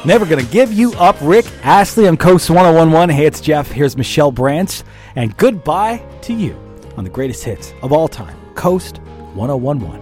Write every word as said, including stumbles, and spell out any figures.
Never Gonna Give You Up, Rick Astley on Coast one oh one point one. Hey, it's Jeff. Here's Michelle Branch. And goodbye to you on the greatest hits of all time, Coast one oh one point one.